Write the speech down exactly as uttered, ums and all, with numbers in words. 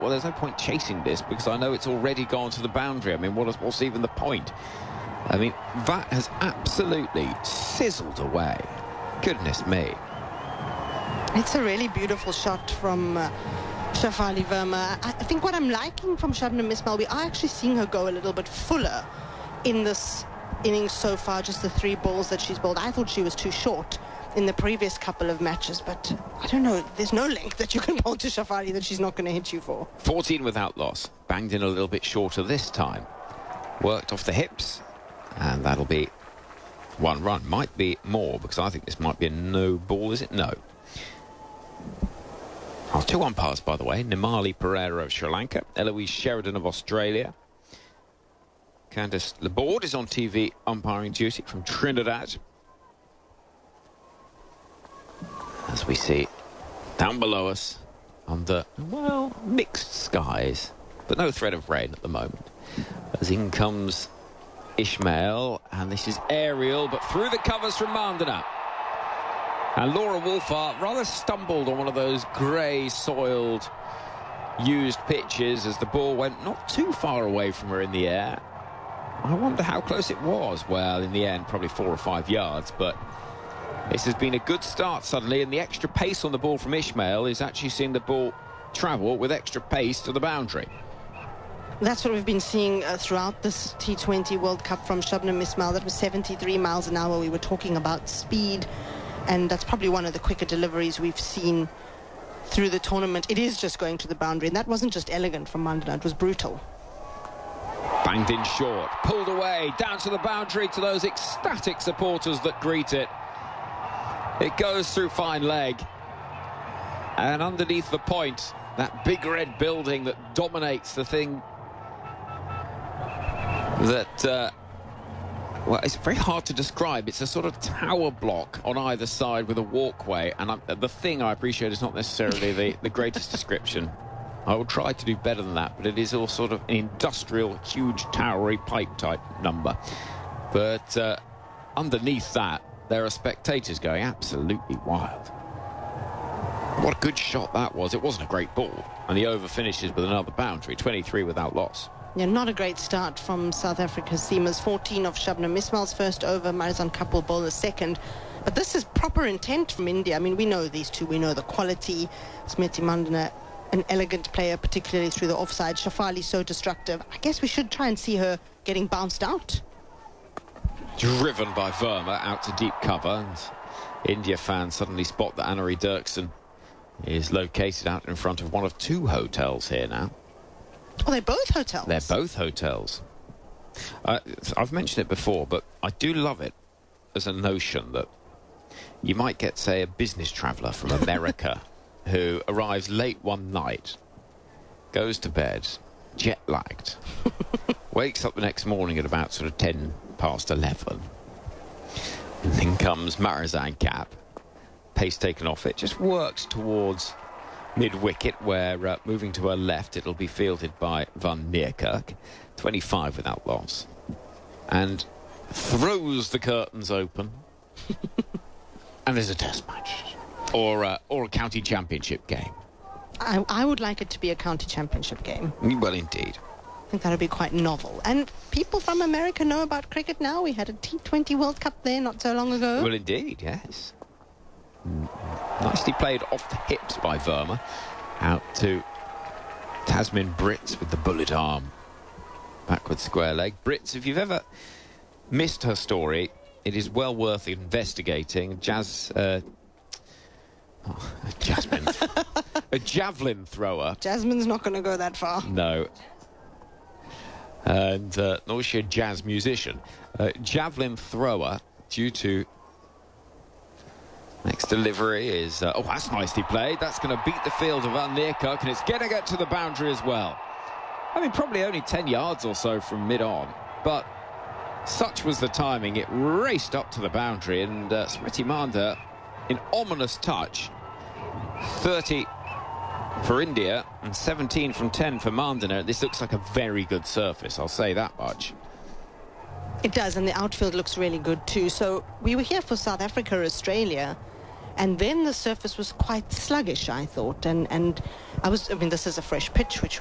well, there's no point chasing this because I know it's already gone to the boundary. I mean, what is, what's even the point? I mean, that has absolutely sizzled away. Goodness me. It's a really beautiful shot from uh, Shafali Verma. I think what I'm liking from Shabnam Ismail, we are actually seeing her go a little bit fuller in this innings so far, just the three balls that she's bowled. I thought she was too short in the previous couple of matches, but I don't know, there's no length that you can bowl to Shafali that she's not going to hit you for. fourteen without loss. Banged in a little bit shorter this time. Worked off the hips, and that'll be one run. Might be more, because I think this might be a no ball, is it? No. Oh, two umpires, by the way. Nimali Pereira of Sri Lanka, Eloise Sheridan of Australia. Candice Laborde is on T V umpiring duty from Trinidad. As we see down below us, under, well, mixed skies, but no threat of rain at the moment. As in comes Ismail, and this is aerial, but through the covers from Mandana. And Laura Wolfart rather stumbled on one of those grey soiled used pitches as the ball went not too far away from her in the air. I wonder how close it was. Well, in the end, probably four or five yards, but this has been a good start suddenly, and the extra pace on the ball from Ismail is actually seeing the ball travel with extra pace to the boundary. That's what we've been seeing uh, throughout this T twenty World Cup from Shabnam Ismail. That was seventy-three miles an hour. We were talking about speed, and that's probably one of the quicker deliveries we've seen through the tournament. It is just going to the boundary, and that wasn't just elegant from Mandana, it was brutal. Banged in short, pulled away, down to the boundary to those ecstatic supporters that greet it. It goes through fine leg. And underneath the point, that big red building that dominates the thing that, uh, well, it's very hard to describe. It's a sort of tower block on either side with a walkway. And I'm, the thing I appreciate is not necessarily the, the greatest description. I will try to do better than that, but it is all sort of an industrial, huge, towery pipe type number. But uh, underneath that, there are spectators going absolutely wild. What a good shot that was. It wasn't a great ball. And the over finishes with another boundary, twenty-three without loss. Yeah, not a great start from South Africa's seamers. fourteen of Shabnam Ismail's first over, Marizan Kapil bowler's second. But this is proper intent from India. I mean, we know these two. We know the quality. Smriti Mandana, an elegant player, particularly through the offside. Shafali so destructive. I guess we should try and see her getting bounced out. Driven by Verma out to deep cover, and India fans suddenly spot that Anari Dirksen is located out in front of one of two hotels here now. Oh, they're both hotels? They're both hotels. Uh, I've mentioned it before, but I do love it as a notion that you might get, say, a business traveller from America who arrives late one night, goes to bed, jet-lagged, wakes up the next morning at about sort of ten past eleven. And then comes Marizan Cap, pace taken off it, just works towards mid-wicket where, uh, moving to her left, it'll be fielded by Van Neerkerk, twenty-five without loss, and throws the curtains open, and there's a test match. Or, uh, or a county championship game. I, I would like it to be a county championship game. Well, indeed. I think that would be quite novel. And people from America know about cricket now. We had a T twenty World Cup there not so long ago. Well, indeed, yes. Nicely played off the hips by Verma. Out to Tasmin Brits with the bullet arm. Backward square leg. Brits, if you've ever missed her story, it is well worth investigating. Jazz... Uh, Oh, Jasmine. A javelin thrower. Jasmine's not going to go that far. No. And uh, nor is she a jazz musician. Uh, javelin thrower, due to... Next delivery is... Uh, oh, that's nicely played. That's going to beat the field of Van Neerkerk, and it's going to get to the boundary as well. I mean, probably only ten yards or so from mid-on, but such was the timing. It raced up to the boundary, and uh, Smriti Mandana, in ominous touch, thirty for India and seventeen from ten for Mandana. This looks like a very good surface, I'll say that much. It does, and the outfield looks really good too. So we were here for South Africa, Australia, and then the surface was quite sluggish, I thought, and, and I was, I mean, this is a fresh pitch, which